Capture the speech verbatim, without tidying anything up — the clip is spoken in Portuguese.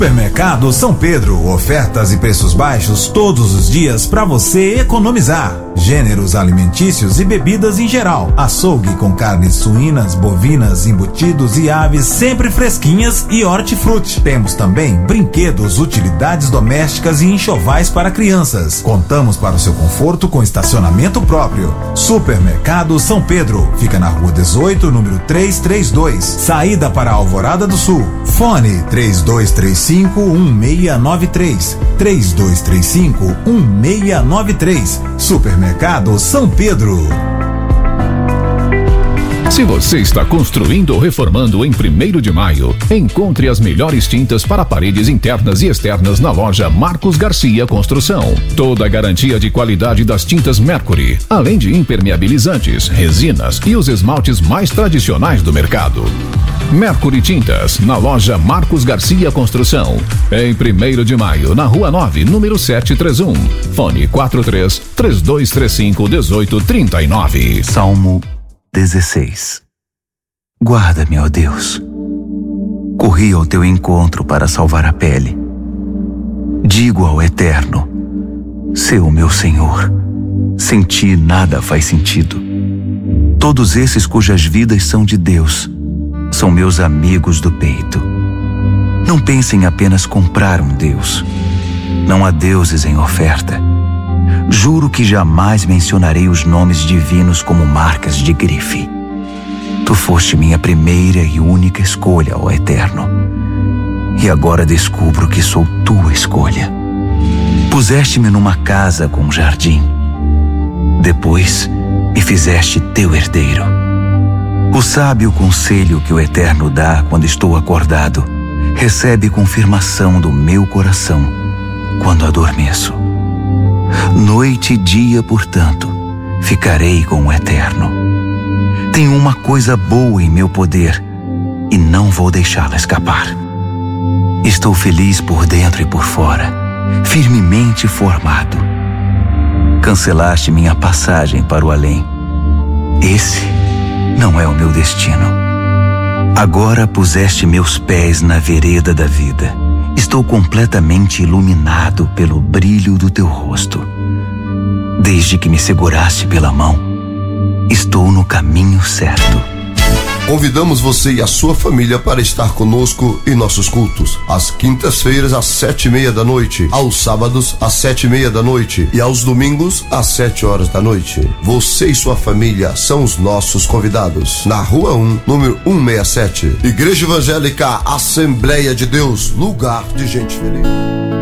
Supermercado São Pedro, ofertas e preços baixos todos os dias para você economizar. Gêneros alimentícios e bebidas em geral. Açougue com carnes suínas, bovinas, embutidos e aves sempre fresquinhas e hortifruti. Temos também brinquedos, utilidades domésticas e enxovais para crianças. Contamos para o seu conforto com estacionamento próprio. Supermercado São Pedro, fica na rua dezoito, número trezentos e trinta e dois, saída para a Alvorada do Sul. Fone três dois três cinco, um seis nove três, três dois três cinco, um seis nove três. Supermercado São Pedro. Se você está construindo ou reformando em primeiro de maio, encontre as melhores tintas para paredes internas e externas na loja Marcos Garcia Construção. Toda a garantia de qualidade das tintas Mercury, além de impermeabilizantes, resinas e os esmaltes mais tradicionais do mercado. Mercury Tintas, na loja Marcos Garcia Construção, em primeiro de maio, na rua nove, número setecentos e trinta e um. Fone quatro três, três dois três cinco, um oito três nove. Salmo dezesseis. Guarda-me, ó Deus. Corri ao teu encontro para salvar a pele. Digo ao Eterno: sê o meu Senhor. Sem ti nada faz sentido. Todos esses cujas vidas são de Deus são meus amigos do peito. Não pense em apenas comprar um Deus. Não há deuses em oferta. Juro que jamais mencionarei os nomes divinos como marcas de grife. Tu foste minha primeira e única escolha, ó Eterno. E agora descubro que sou tua escolha. Puseste-me numa casa com um jardim. Depois me fizeste teu herdeiro. O sábio conselho que o Eterno dá quando estou acordado recebe confirmação do meu coração quando adormeço. Noite e dia, portanto, ficarei com o Eterno. Tenho uma coisa boa em meu poder e não vou deixá-la escapar. Estou feliz por dentro e por fora, firmemente formado. Cancelaste minha passagem para o além. Esse não é o meu destino. Agora puseste meus pés na vereda da vida. Estou completamente iluminado pelo brilho do teu rosto. Desde que me seguraste pela mão, estou no caminho certo. Convidamos você e a sua família para estar conosco em nossos cultos. Às quintas-feiras, às sete e meia da noite. Aos sábados, às sete e meia da noite. E aos domingos, às sete horas da noite. Você e sua família são os nossos convidados. Na Rua um, número cento e sessenta e sete. Igreja Evangélica Assembleia de Deus, lugar de gente feliz.